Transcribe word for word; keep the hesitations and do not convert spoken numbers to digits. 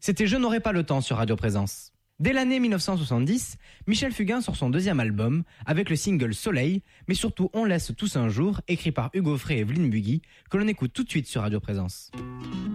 C'était Je n'aurai pas le temps sur Radio Présence. Dès l'année mille neuf cent soixante-dix, Michel Fugain sort son deuxième album avec le single Soleil, mais surtout On laisse tous un jour, écrit par Hugo Frey et Evelyne Bugui, que l'on écoute tout de suite sur Radio Présence.